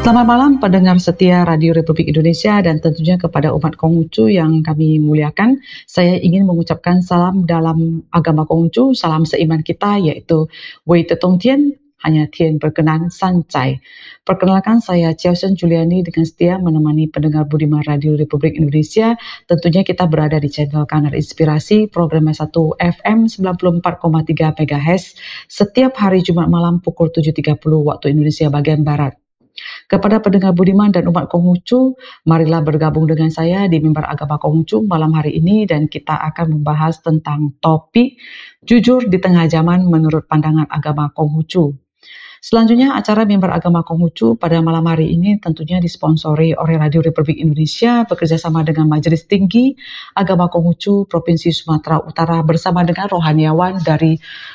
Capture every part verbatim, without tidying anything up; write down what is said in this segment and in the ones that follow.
Selamat malam pendengar setia Radio Republik Indonesia dan tentunya kepada umat Konghucu yang kami muliakan. Saya ingin mengucapkan salam dalam agama Konghucu, salam seiman kita yaitu Wei Tetong Tien, hanya Tien berkenan sancai. Perkenalkan saya Chiao-Sen Juliani dengan setia menemani pendengar budiman Radio Republik Indonesia. Tentunya kita berada di channel Kanar Inspirasi, program satu F M sembilan puluh empat koma tiga megahertz setiap hari Jumat malam pukul tujuh tiga puluh waktu Indonesia bagian Barat. Kepada pendengar budiman dan umat Konghucu, marilah bergabung dengan saya di mimbar agama Konghucu malam hari ini dan kita akan membahas tentang topik jujur di tengah zaman menurut pandangan agama Konghucu. Selanjutnya acara mimbar agama Konghucu pada malam hari ini tentunya disponsori oleh Radio Republik Indonesia bekerjasama dengan Majelis Tinggi Agama Konghucu Provinsi Sumatera Utara bersama dengan rohaniawan dari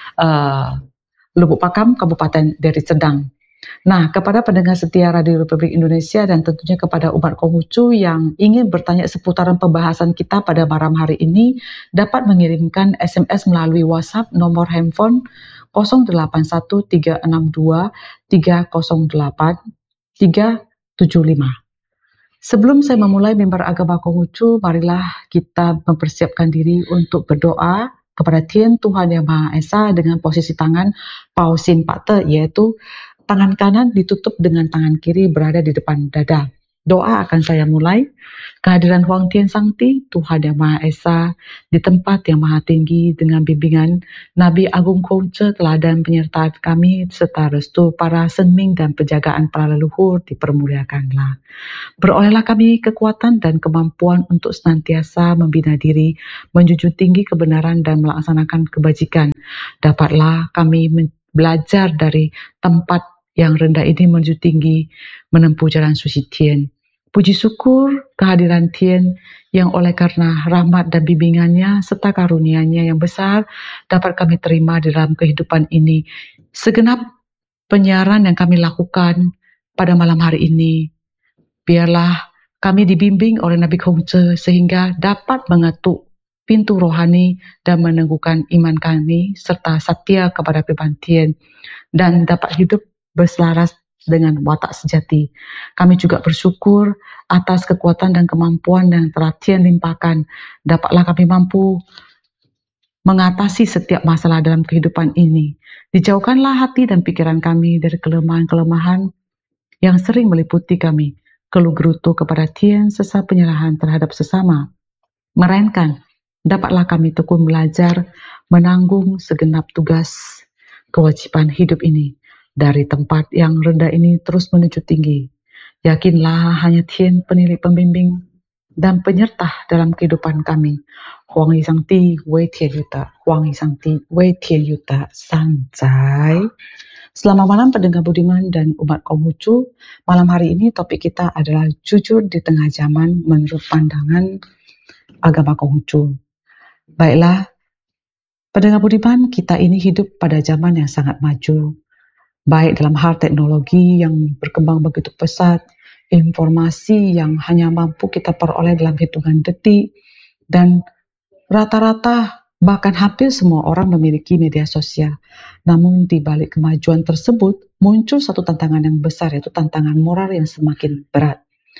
uh, Lubuk Pakam, Kabupaten Deli Serdang. Nah, kepada pendengar setia Radio Republik Indonesia dan tentunya kepada umat Konghucu yang ingin bertanya seputaran pembahasan kita pada malam hari ini dapat mengirimkan S M S melalui WhatsApp nomor handphone nol delapan satu tiga enam dua tiga nol delapan tiga tujuh lima. Sebelum saya memulai mimbar agama Konghucu, marilah kita mempersiapkan diri untuk berdoa kepada Tien Tuhan Yang Maha Esa dengan posisi tangan Pausin Pakte, yaitu tangan kanan ditutup dengan tangan kiri berada di depan dada. Doa akan saya mulai. Kehadiran Huang Tien Sangti, Tuhan Yang Maha Esa, di tempat yang maha tinggi dengan bimbingan Nabi Agung Kongce, teladan penyertaan kami, serta restu para senming dan penjagaan para leluhur dipermuliakanlah. Berolehlah kami kekuatan dan kemampuan untuk senantiasa membina diri, menjunjung tinggi kebenaran dan melaksanakan kebajikan. Dapatlah kami belajar dari tempat yang rendah ini menuju tinggi, menempuh jalan suci Tien. Puji syukur kehadiran Tien yang oleh karena rahmat dan bimbingannya serta karunia-Nya yang besar dapat kami terima di dalam kehidupan ini. Segenap penyiaran yang kami lakukan pada malam hari ini, biarlah kami dibimbing oleh Nabi Kongce sehingga dapat mengetuk pintu rohani dan meneguhkan iman kami serta setia kepada firman Tien dan dapat hidup berselaras dengan watak sejati. Kami juga bersyukur atas kekuatan dan kemampuan yang telah Tien limpahkan. Dapatlah kami mampu mengatasi setiap masalah dalam kehidupan ini. Dijauhkanlah hati dan pikiran kami dari kelemahan-kelemahan yang sering meliputi kami. Keluh gerutu kepada Tien sesa penyerahan terhadap sesama. Melainkan dapatlah kami tekun belajar menanggung segenap tugas kewajiban hidup ini. Dari tempat yang rendah ini terus menuju tinggi. Yakinlah hanya Tien penilik pembimbing dan penyerta dalam kehidupan kami. Huang Yi Sang Ti Wei Tien Yuta, Huang Yi Sang Ti Wei Tien Yuta Sancai. Selamat malam pendengar budiman dan umat Konghucu. Malam hari ini topik kita adalah jujur di tengah zaman menurut pandangan agama Konghucu. Baiklah, pendengar budiman, kita ini hidup pada zaman yang sangat maju. Baik dalam hal teknologi yang berkembang begitu pesat, informasi yang hanya mampu kita peroleh dalam hitungan detik, dan rata-rata bahkan hampir semua orang memiliki media sosial. Namun di balik kemajuan tersebut, muncul satu tantangan yang besar, yaitu tantangan moral yang semakin berat.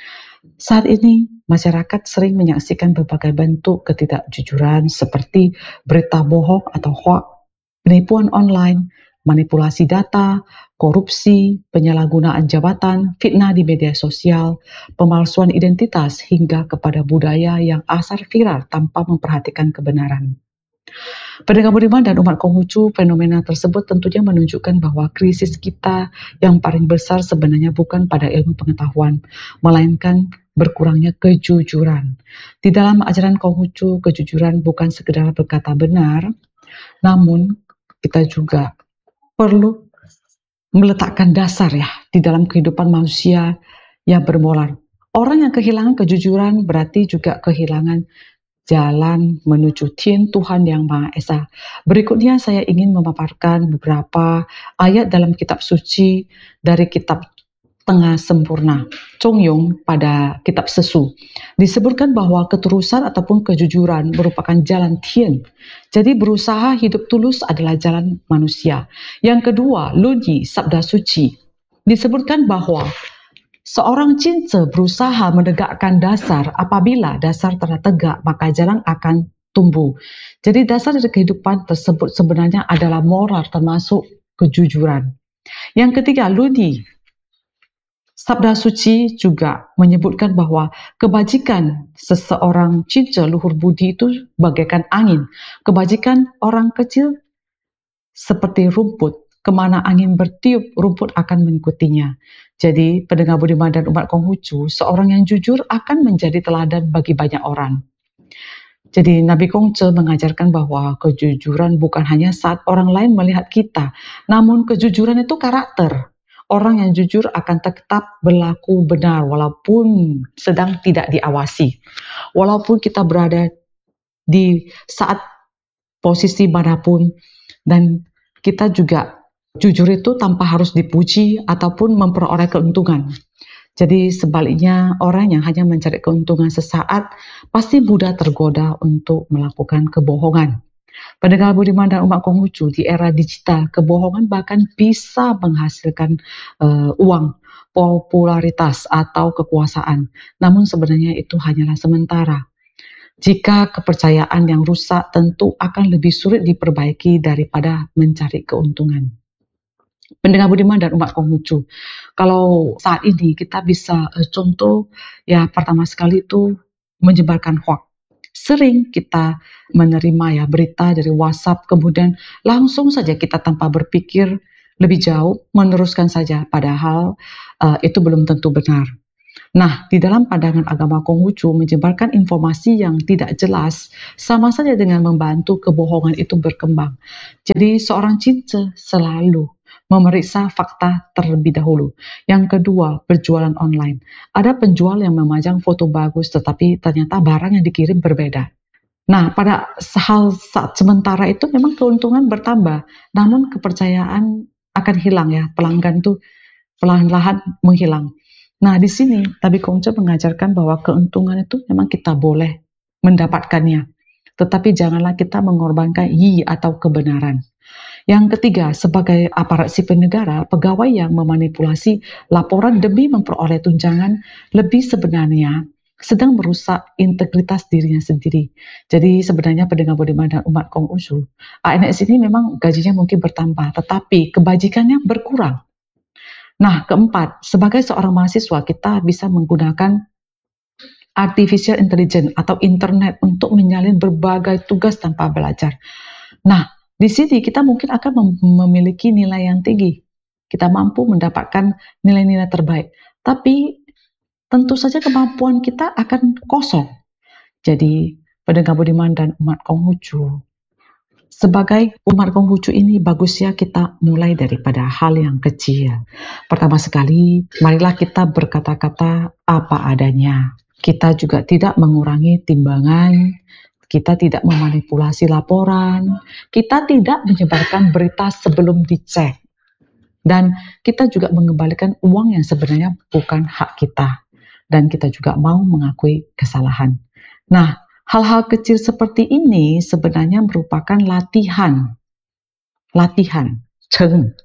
Saat ini, masyarakat sering menyaksikan berbagai bentuk ketidakjujuran seperti berita bohong atau hoax, penipuan online, manipulasi data, korupsi, penyalahgunaan jabatan, fitnah di media sosial, pemalsuan identitas, hingga kepada budaya yang asal viral tanpa memperhatikan kebenaran. Pendengar budiman dan umat Konghucu, fenomena tersebut tentunya menunjukkan bahwa krisis kita yang paling besar sebenarnya bukan pada ilmu pengetahuan, melainkan berkurangnya kejujuran. Di dalam ajaran Konghucu, kejujuran bukan sekedar berkata benar, namun kita juga perlu meletakkan dasar ya di dalam kehidupan manusia yang bermoral. Orang yang kehilangan kejujuran berarti juga kehilangan jalan menuju Tien Tuhan Yang Maha Esa. Berikutnya saya ingin memaparkan beberapa ayat dalam kitab suci dari kitab Tengah Sempurna, Chong Yung pada kitab Sesu. Disebutkan bahwa keterusan ataupun kejujuran merupakan jalan Tien. Jadi berusaha hidup tulus adalah jalan manusia. Yang kedua, Lunyi, Sabda Suci. Disebutkan bahwa Seorang cinta berusaha menegakkan dasar. Apabila dasar telah tegak, maka jalan akan tumbuh. Jadi dasar dari kehidupan tersebut sebenarnya adalah moral, termasuk kejujuran. Yang ketiga, Ludi. Sabda suci juga menyebutkan bahawa kebajikan seseorang cinta luhur budi itu bagaikan angin. Kebajikan orang kecil seperti rumput. Kemana angin bertiup, rumput akan mengikutinya. Jadi, pendengar budiman dan umat Konghucu, seorang yang jujur akan menjadi teladan bagi banyak orang. Jadi, Nabi Kongce mengajarkan bahawa kejujuran bukan hanya saat orang lain melihat kita, namun kejujuran itu karakter. Orang yang jujur akan tetap berlaku benar walaupun sedang tidak diawasi. Walaupun kita berada di saat posisi manapun, dan kita juga jujur itu tanpa harus dipuji ataupun memperoleh keuntungan. Jadi sebaliknya, orang yang hanya mencari keuntungan sesaat pasti mudah tergoda untuk melakukan kebohongan. Pendengar budiman dan umat Konghucu, di era digital, kebohongan bahkan bisa menghasilkan uh, uang, popularitas atau kekuasaan. Namun sebenarnya itu hanyalah sementara. Jika kepercayaan yang rusak tentu akan lebih sulit diperbaiki daripada mencari keuntungan. Pendengar budiman dan umat Konghucu, kalau saat ini kita bisa uh, contoh, ya pertama sekali itu menyebarkan hoax. Sering kita menerima ya berita dari WhatsApp, kemudian langsung saja kita tanpa berpikir lebih jauh meneruskan saja, padahal uh, itu belum tentu benar. Nah, di dalam pandangan agama Konghucu, menyebarkan informasi yang tidak jelas sama saja dengan membantu kebohongan itu berkembang. Jadi, seorang cinta selalu memeriksa fakta terlebih dahulu. Yang kedua, berjualan online. Ada penjual yang memajang foto bagus, tetapi ternyata barang yang dikirim berbeda. Nah, pada hal saat sementara itu memang keuntungan bertambah, namun kepercayaan akan hilang ya, pelanggan itu perlahan-lahan menghilang. Nah, di sini Nabi Kongce mengajarkan bahwa keuntungan itu memang kita boleh mendapatkannya, tetapi janganlah kita mengorbankan yi atau kebenaran. Yang ketiga, sebagai aparat sipil negara, pegawai yang memanipulasi laporan demi memperoleh tunjangan lebih sebenarnya sedang merusak integritas dirinya sendiri. Jadi sebenarnya pendengar budiman dan umat Konghucu, A N S ini memang gajinya mungkin bertambah, tetapi kebajikannya berkurang. Nah, keempat, sebagai seorang mahasiswa kita bisa menggunakan artificial intelligence atau internet untuk menyalin berbagai tugas tanpa belajar. Nah, di sini kita mungkin akan memiliki nilai yang tinggi. Kita mampu mendapatkan nilai-nilai terbaik. Tapi tentu saja kemampuan kita akan kosong. Jadi, pendengar budiman dan umat Konghucu, sebagai umat Konghucu ini bagusnya kita mulai daripada hal yang kecil. Pertama sekali, marilah kita berkata-kata apa adanya. Kita juga tidak mengurangi timbangan, kita tidak memanipulasi laporan, kita tidak menyebarkan berita sebelum dicek. Dan kita juga mengembalikan uang yang sebenarnya bukan hak kita. Dan kita juga mau mengakui kesalahan. Nah, hal-hal kecil seperti ini sebenarnya merupakan latihan. Latihan, ceng.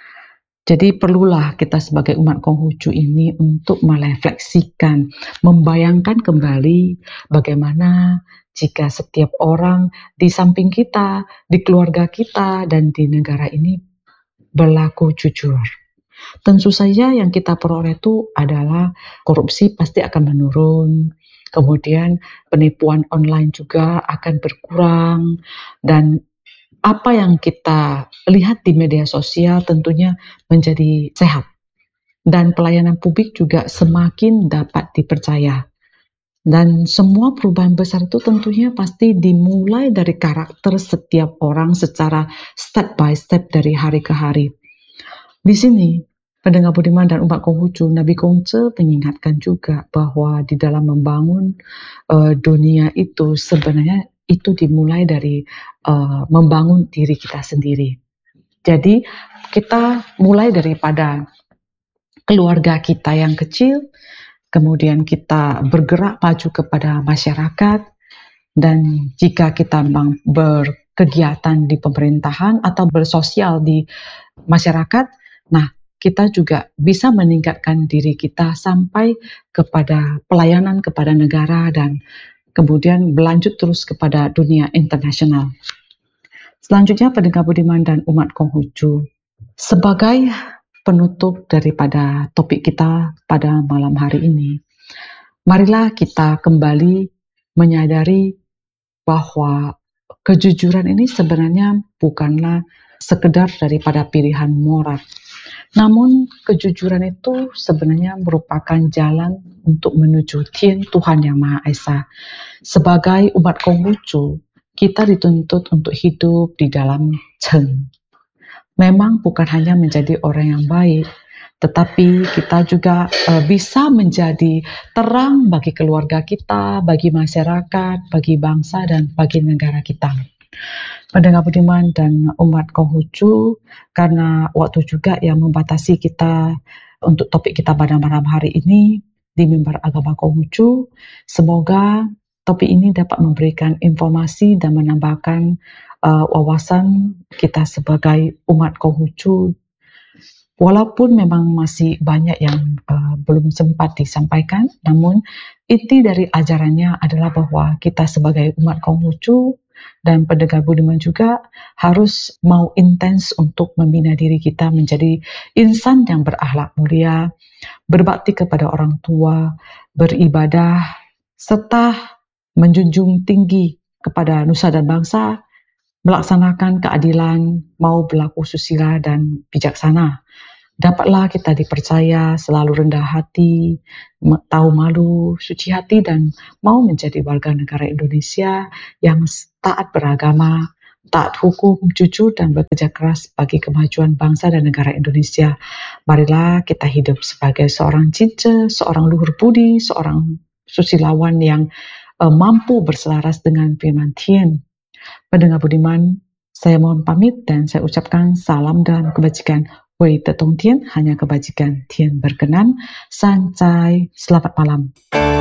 Jadi perlulah kita sebagai umat Konghucu ini untuk merefleksikan, membayangkan kembali bagaimana jika setiap orang di samping kita, di keluarga kita, dan di negara ini berlaku jujur. Tentu saja yang kita peroleh itu adalah korupsi pasti akan menurun, kemudian penipuan online juga akan berkurang, dan apa yang kita lihat di media sosial tentunya menjadi sehat. Dan pelayanan publik juga semakin dapat dipercaya. Dan semua perubahan besar itu tentunya pasti dimulai dari karakter setiap orang secara step by step dari hari ke hari. Di sini, pendengar budiman dan umat Konghucu, Nabi Kongce mengingatkan juga bahwa di dalam membangun uh, dunia itu sebenarnya itu dimulai dari uh, membangun diri kita sendiri. Jadi kita mulai daripada keluarga kita yang kecil, kemudian kita bergerak maju kepada masyarakat, dan jika kita memang berkegiatan di pemerintahan atau bersosial di masyarakat, nah kita juga bisa meningkatkan diri kita sampai kepada pelayanan kepada negara dan kemudian berlanjut terus kepada dunia internasional. Selanjutnya, pendengar budiman dan umat Konghucu, sebagai penutup daripada topik kita pada malam hari ini, marilah kita kembali menyadari bahwa kejujuran ini sebenarnya bukanlah sekedar daripada pilihan moral. Namun kejujuran itu sebenarnya merupakan jalan untuk menuju Tien Tuhan Yang Maha Esa. Sebagai umat Konghucu, kita dituntut untuk hidup di dalam Cheng. Memang bukan hanya menjadi orang yang baik, tetapi kita juga uh, bisa menjadi terang bagi keluarga kita, bagi masyarakat, bagi bangsa dan bagi negara kita. Pendengar budiman dan umat Konghucu, karena waktu juga yang membatasi kita untuk topik kita pada malam hari ini di mimbar agama Konghucu, semoga topik ini dapat memberikan informasi dan menambahkan uh, wawasan kita sebagai umat Konghucu. Walaupun memang masih banyak yang uh, belum sempat disampaikan, namun inti dari ajarannya adalah bahwa kita sebagai umat Konghucu dan pendengar budiman juga harus mau intens untuk membina diri kita menjadi insan yang berakhlak mulia, berbakti kepada orang tua, beribadah, serta menjunjung tinggi kepada nusa dan bangsa, melaksanakan keadilan, mau berlaku susila dan bijaksana. Dapatlah kita dipercaya selalu rendah hati, tahu malu, suci hati dan mau menjadi warga negara Indonesia yang taat beragama, taat hukum, jujur dan bekerja keras bagi kemajuan bangsa dan negara Indonesia. Marilah kita hidup sebagai seorang cinca, seorang luhur budi, seorang susilawan yang uh, mampu berselaras dengan firman Tien. Pendengar budiman, saya mohon pamit dan saya ucapkan salam dan kebajikan. Wei Tetong Tien, hanya kebajikan Tien berkenan. Sancai, selamat malam.